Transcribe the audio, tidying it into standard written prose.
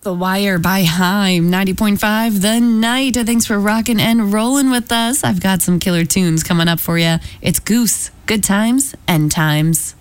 The Wire by Haim, 90.5 The Night. Thanks for rocking and rolling with us. I've got some killer tunes coming up for you. It's Goose, Good Times, End Times.